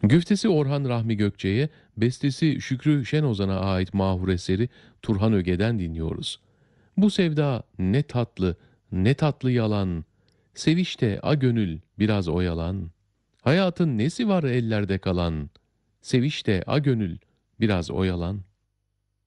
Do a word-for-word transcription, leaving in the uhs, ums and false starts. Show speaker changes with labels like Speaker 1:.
Speaker 1: Güftesi Orhan Rahmi Gökçe'ye, bestesi Şükrü Şenozan'a ait mahur eseri Turhan Öge'den dinliyoruz. Bu sevda ne tatlı, ne tatlı yalan, sevişte a gönül biraz oyalan. Hayatın nesi var ellerde kalan, sevişte a gönül biraz oyalan.